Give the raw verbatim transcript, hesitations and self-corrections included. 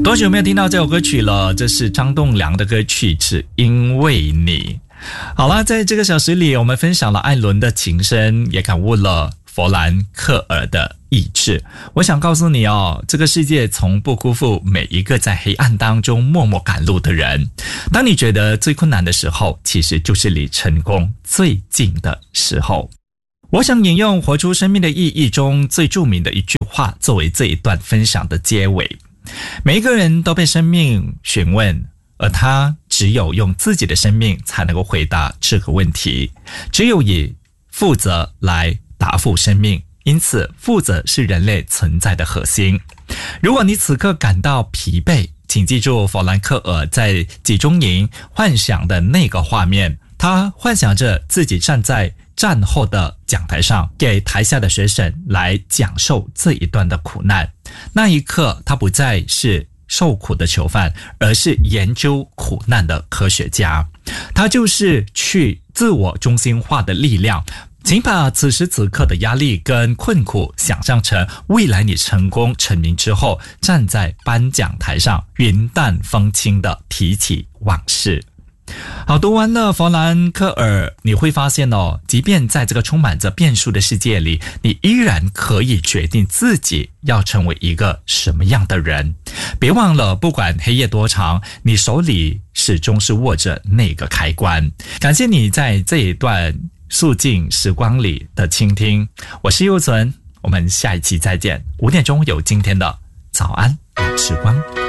多久没有听到这首歌曲了？这是张栋梁的歌曲《只因为你》。好了，在这个小时里，我们分享了艾伦的情深，也感悟了佛兰克尔的意志。我想告诉你哦，这个世界从不辜负每一个在黑暗当中默默赶路的人。当你觉得最困难的时候，其实就是离成功最近的时候。我想引用《活出生命的意义》中最著名的一句话作为这一段分享的结尾。每一个人都被生命询问，而他只有用自己的生命才能够回答这个问题。只有以负责来答复生命，因此负责是人类存在的核心。如果你此刻感到疲惫，请记住弗兰克尔在集中营幻想的那个画面。他幻想着自己站在战后的讲台上，给台下的学生来讲授这一段的苦难。那一刻，他不再是受苦的囚犯，而是研究苦难的科学家。他就是去自我中心化的力量。请把此时此刻的压力跟困苦想象成未来你成功成名之后，站在颁奖台上云淡风轻地提起往事。好，读完了弗兰克尔，你会发现哦，即便在这个充满着变数的世界里，你依然可以决定自己要成为一个什么样的人。别忘了，不管黑夜多长，你手里始终是握着那个开关。感谢你在这一段肃静时光里的倾听，我是佑存，我们下一期再见。五点钟有今天的早安好时光。